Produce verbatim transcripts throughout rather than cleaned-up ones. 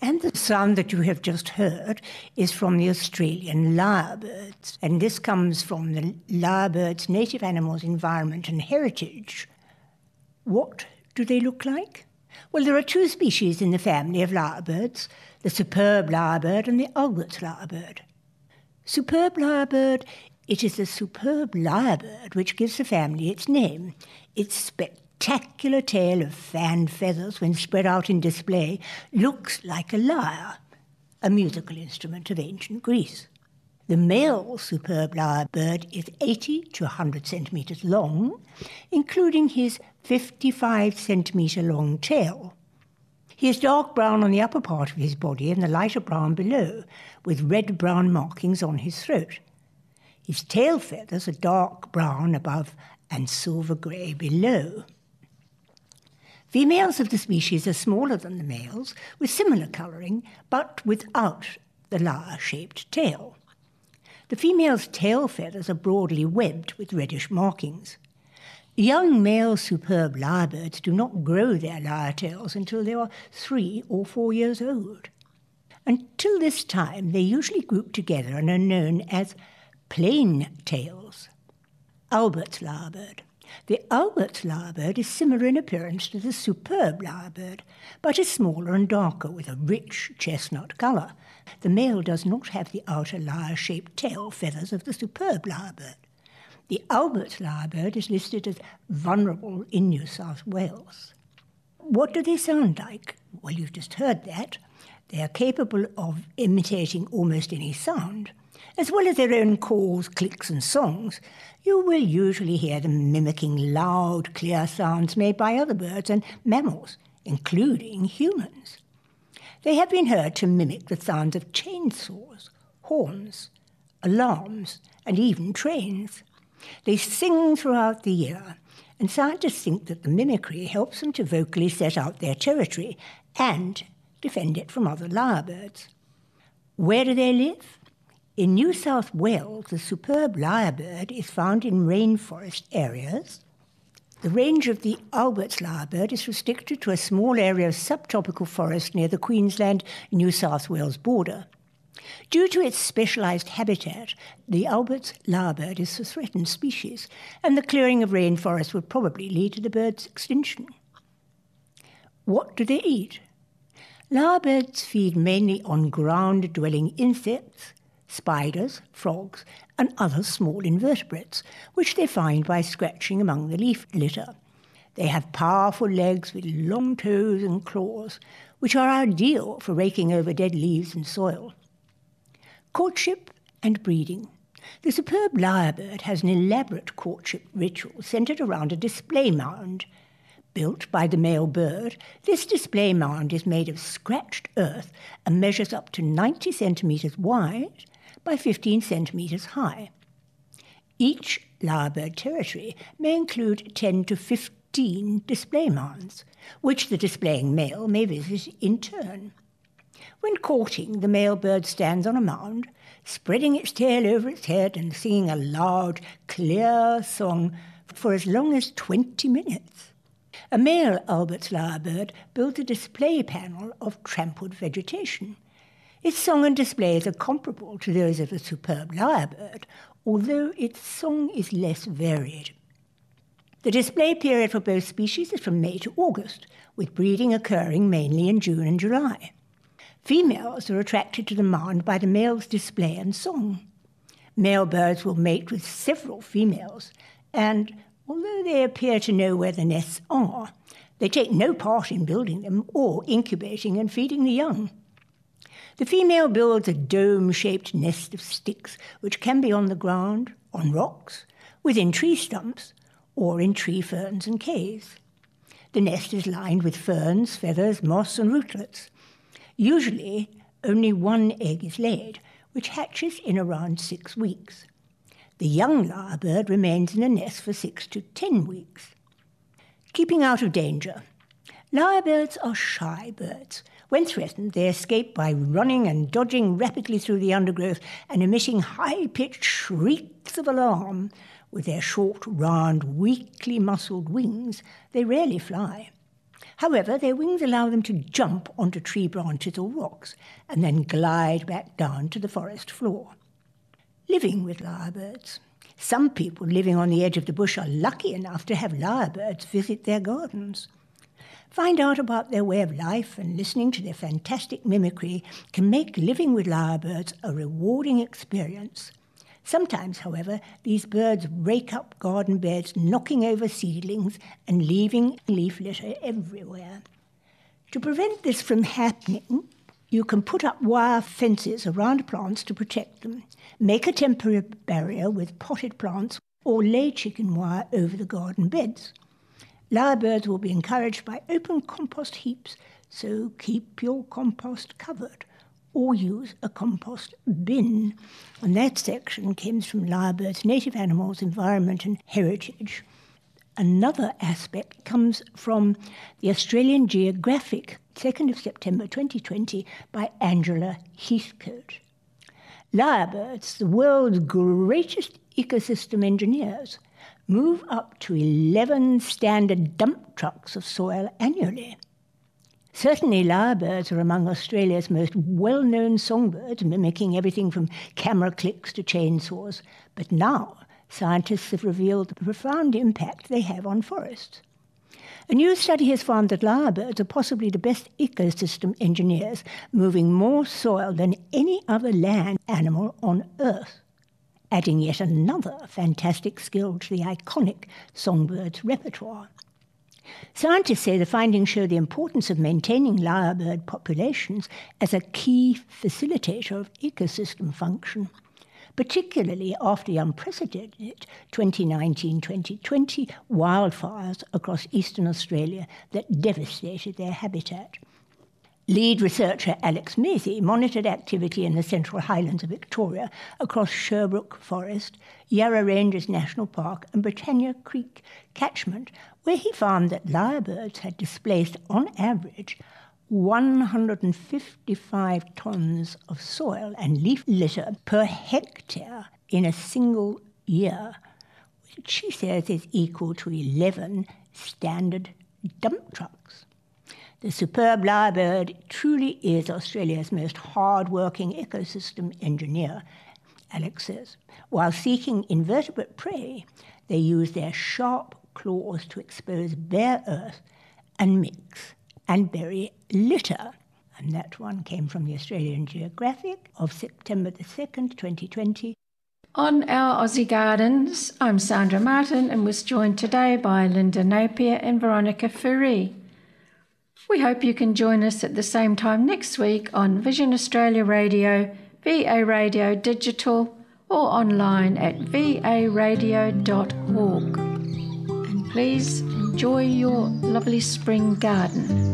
And the sound that you have just heard is from the Australian lyrebirds, and this comes from the lyrebird's native animals, environment and heritage. What do they look like? Well, there are two species in the family of lyrebirds, the superb lyrebird and the Albert's lyrebird. Superb lyrebird, it is the superb lyrebird which gives the family its name. Its spectacular tail of fanned feathers, when spread out in display, looks like a lyre, a musical instrument of ancient Greece. The male superb lyrebird is eighty to one hundred centimetres long, including his fifty-five centimetre long tail. He is dark brown on the upper part of his body and the lighter brown below, with red-brown markings on his throat. His tail feathers are dark brown above and silver-grey below. Females of the species are smaller than the males, with similar colouring, but without the lyre-shaped tail. The female's tail feathers are broadly webbed with reddish markings. Young male superb lyrebirds do not grow their lyre tails until they are three or four years old. Until this time, they usually group together and are known as plain tails. Albert's lyrebird. The Albert's lyrebird is similar in appearance to the superb lyrebird, but is smaller and darker with a rich chestnut colour. The male does not have the outer lyre-shaped tail feathers of the superb lyrebird. The Albert's lyrebird is listed as vulnerable in New South Wales. What do they sound like? Well, you've just heard that. They are capable of imitating almost any sound. As well as their own calls, clicks and songs, you will usually hear them mimicking loud, clear sounds made by other birds and mammals, including humans. They have been heard to mimic the sounds of chainsaws, horns, alarms, and even trains. They sing throughout the year, and scientists think that the mimicry helps them to vocally set out their territory and defend it from other lyrebirds. Where do they live? In New South Wales, the superb lyrebird is found in rainforest areas. The range of the Albert's lyrebird is restricted to a small area of subtropical forest near the Queensland-New South Wales border. Due to its specialised habitat, the Albert's lyrebird is a threatened species, and the clearing of rainforest would probably lead to the bird's extinction. What do they eat? Lyrebirds feed mainly on ground-dwelling insects, spiders, frogs, and other small invertebrates, which they find by scratching among the leaf litter. They have powerful legs with long toes and claws, which are ideal for raking over dead leaves and soil. Courtship and breeding. The superb lyrebird has an elaborate courtship ritual centred around a display mound. Built by the male bird, this display mound is made of scratched earth and measures up to ninety centimetres wide by fifteen centimetres high. Each lyrebird territory may include ten to fifteen display mounds, which the displaying male may visit in turn. When courting, the male bird stands on a mound, spreading its tail over its head and singing a loud, clear song for as long as twenty minutes. A male Albert's lyrebird builds a display panel of trampled vegetation. Its song and displays are comparable to those of the superb lyrebird, although its song is less varied. The display period for both species is from May to August, with breeding occurring mainly in June and July. Females are attracted to the mound by the male's display and song. Male birds will mate with several females, and although they appear to know where the nests are, they take no part in building them or incubating and feeding the young. The female builds a dome-shaped nest of sticks, which can be on the ground, on rocks, within tree stumps, or in tree ferns and caves. The nest is lined with ferns, feathers, moss and rootlets. Usually, only one egg is laid, which hatches in around six weeks. The young lyrebird remains in the nest for six to ten weeks. Keeping out of danger. Lyrebirds are shy birds. When threatened, they escape by running and dodging rapidly through the undergrowth and emitting high-pitched shrieks of alarm. With their short, round, weakly muscled wings, they rarely fly. However, their wings allow them to jump onto tree branches or rocks and then glide back down to the forest floor. Living with lyrebirds. Some people living on the edge of the bush are lucky enough to have lyrebirds visit their gardens. Find out about their way of life, and listening to their fantastic mimicry can make living with lyrebirds a rewarding experience. Sometimes, however, these birds rake up garden beds, knocking over seedlings and leaving leaf litter everywhere. To prevent this from happening, you can put up wire fences around plants to protect them, make a temporary barrier with potted plants, or lay chicken wire over the garden beds. Lyrebirds will be encouraged by open compost heaps, so keep your compost covered, or use a compost bin. And that section comes from Lyrebird's Native Animals, Environment and Heritage. Another aspect comes from the Australian Geographic, second of September twenty twenty, by Angela Heathcote. Lyrebirds, the world's greatest ecosystem engineers, move up to eleven standard dump trucks of soil annually. Certainly lyrebirds are among Australia's most well-known songbirds, mimicking everything from camera clicks to chainsaws. But now, scientists have revealed the profound impact they have on forests. A new study has found that lyrebirds are possibly the best ecosystem engineers, moving more soil than any other land animal on Earth, adding yet another fantastic skill to the iconic songbirds' repertoire. Scientists say the findings show the importance of maintaining lyrebird populations as a key facilitator of ecosystem function, particularly after the unprecedented twenty nineteen twenty twenty wildfires across eastern Australia that devastated their habitat. Lead researcher Alex Maisie monitored activity in the Central Highlands of Victoria across Sherbrooke Forest, Yarra Ranges National Park and Britannia Creek catchment, where he found that lyrebirds had displaced, on average, one hundred fifty-five tonnes of soil and leaf litter per hectare in a single year, which she says is equal to eleven standard dump trucks. The superb lyrebird truly is Australia's most hard-working ecosystem engineer, Alex says. While seeking invertebrate prey, they use their sharp claws to expose bare earth and mix and bury litter. And that one came from the Australian Geographic of September the second, twenty twenty. On our Aussie Gardens, I'm Sandra Martin and was joined today by Linda Napier and Veronica Fourie. We hope you can join us at the same time next week on Vision Australia Radio, V A Radio Digital, or online at v a radio dot org. And please enjoy your lovely spring garden.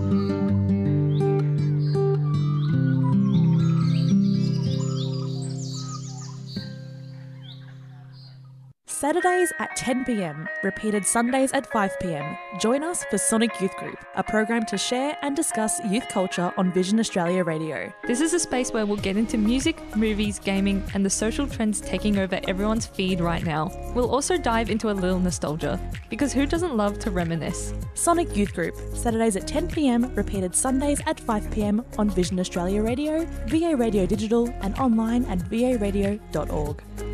Saturdays at ten p m, repeated Sundays at five p m. Join us for Sonic Youth Group, a program to share and discuss youth culture on Vision Australia Radio. This is a space where we'll get into music, movies, gaming, and the social trends taking over everyone's feed right now. We'll also dive into a little nostalgia, because who doesn't love to reminisce? Sonic Youth Group, Saturdays at ten p m, repeated Sundays at five p m on Vision Australia Radio, V A Radio Digital, and online at v a radio dot org.